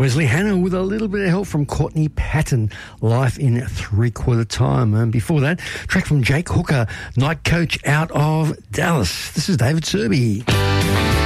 Wesley Hannah with a little bit of help from Courtney Patton, Life in Three-Quarter Time. And before that, track from Jake Hooker, Night Coach out of Dallas. This is David Serby.